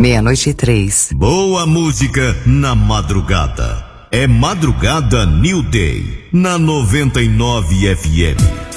meia-noite e 3. Boa música na madrugada. É Madrugada New Day, na 99 FM.